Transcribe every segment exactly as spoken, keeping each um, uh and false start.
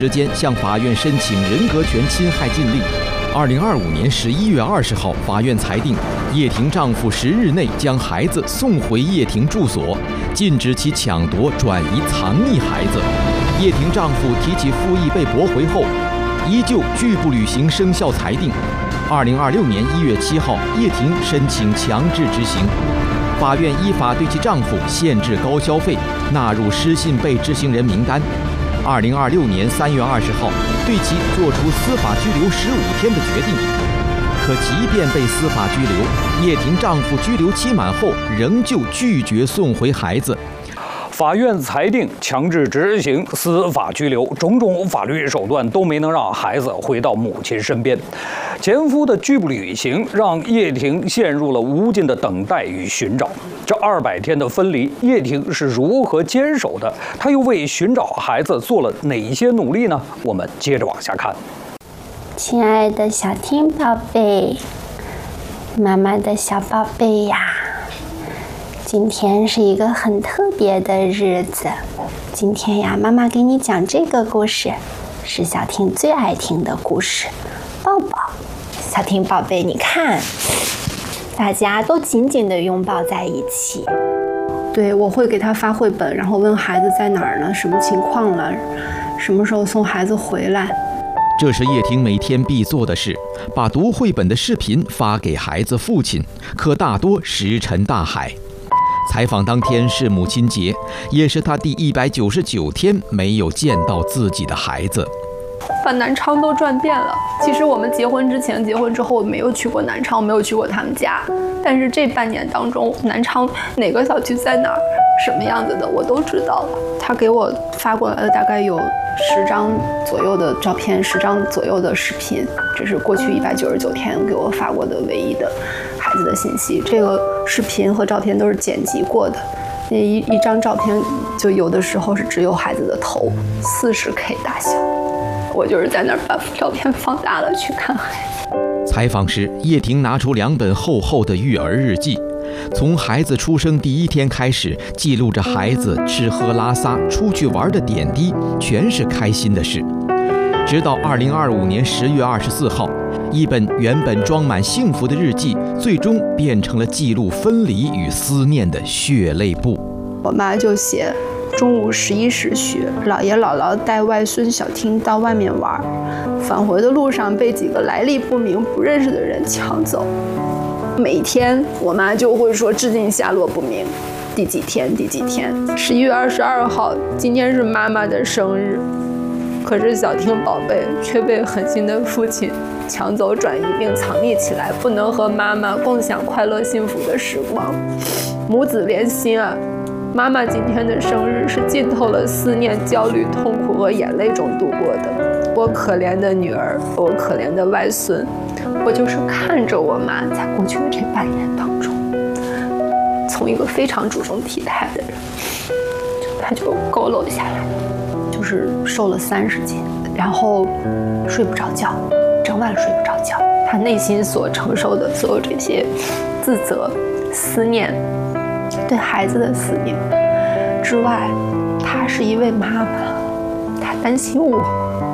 之间向法院申请人格权侵害禁令。二零二五年十一月二十号，法院裁定叶婷丈夫十日内将孩子送回叶婷住所，禁止其抢夺、转移、藏匿孩子。叶婷丈夫提起复议被驳回后，依旧拒不履行生效裁定。二零二六年一月七号，叶婷申请强制执行，法院依法对其丈夫限制高消费，纳入失信被执行人名单。二零二六年三月二十号，对其作出司法拘留十五天的决定。可即便被司法拘留，叶婷丈夫拘留期满后，仍旧拒绝送回孩子。 法院裁定强制执行司法拘留，种种法律手段都没能让孩子回到母亲身边。前夫的拒不履行，让叶婷陷入了无尽的等待与寻找。这二百天的分离，叶婷是如何坚守的？她又为寻找孩子做了哪些努力呢？我们接着往下看。 亲爱的小听宝贝，妈妈的小宝贝呀，今天是一个很特别的日子。今天呀，妈妈给你讲这个故事，是小听最爱听的故事，抱抱。小听宝贝，你看，大家都紧紧地拥抱在一起。 对，我会给他发绘本，然后问孩子在哪儿呢，什么情况了，什么时候送孩子回来。 这是叶婷每天必做的事，把读绘本的视频发给孩子父亲，可大多石沉大海。采访当天是母亲节，也是她第一百九十九天没有见到自己的孩子。 把南昌都转遍了。其实我们结婚之前、结婚之后没有去过南昌，没有去过他们家。但是这半年当中，南昌哪个小区在哪儿，什么样子的，我都知道了。他给我发过来的大概有十张左右的照片，十张左右的视频，这是过去一百九十九天给我发过的唯一的孩子的信息。这个视频和照片都是剪辑过的。那一一张照片就有的时候是只有孩子的头，四十 K 大小。我就是在那儿把照片放大了去看孩子。 采访时，叶婷拿出两本厚厚的育儿日记，从孩子出生第一天开始，记录着孩子吃喝拉撒、出去玩的点滴，全是开心的事。直到二零二五年十月二十四号，一本原本装满幸福的日记，最终变成了记录分离与思念的血泪簿。 我妈就写，中午十一时许，姥爷姥姥带外孙小听到外面玩，返回的路上被几个来历不明、不认识的人抢走。每天我妈就会说至今下落不明，第几天第几天。十一月二十二号，今天是妈妈的生日，可是小听宝贝却被狠心的父亲抢走、转移并藏匿起来，不能和妈妈共享快乐幸福的时光。母子连心啊！妈妈今天的生日是浸透了思念、焦虑、痛苦和眼泪中度过的。我可怜的女儿，我可怜的外孙，我就是看着我妈在过去的这半年当中，从一个非常注重体态的人，她就佝偻下来，就是瘦了三十斤，然后睡不着觉，整晚睡不着觉。她内心所承受的所有这些自责、思念。对孩子的思念之外，她是一位妈妈，她担心我，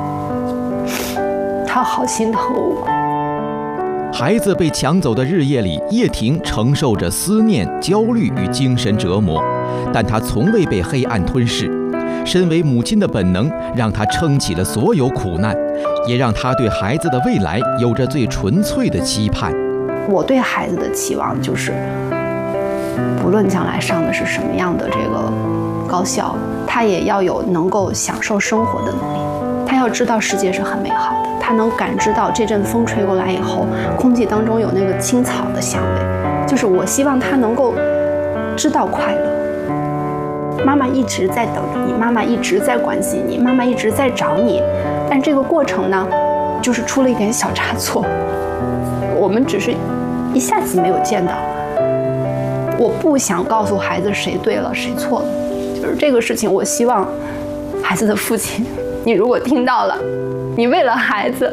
她好心疼我。 孩子被抢走的日夜里，叶婷承受着思念、焦虑与精神折磨，但她从未被黑暗吞噬。身为母亲的本能，让她撑起了所有苦难，也让她对孩子的未来有着最纯粹的期盼。 我对孩子的期望就是，不论将来上的是什么样的这个高校，他也要有能够享受生活的能力。他要知道世界是很美好的，他能感知到这阵风吹过来以后，空气当中有那个青草的香味。就是我希望他能够知道快乐。妈妈一直在等着你，妈妈一直在关心你，妈妈一直在找你，但这个过程呢，就是出了一点小差错，我们只是一下子没有见到。我不想告诉孩子谁对了谁错了，就是这个事情，我希望孩子的父亲，你如果听到了，你为了孩子，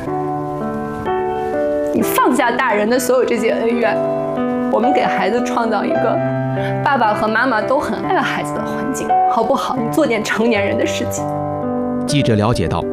你放下大人的所有这些恩怨，我们给孩子创造一个爸爸和妈妈都很爱孩子的环境，好不好？你做点成年人的事情。 记者了解到，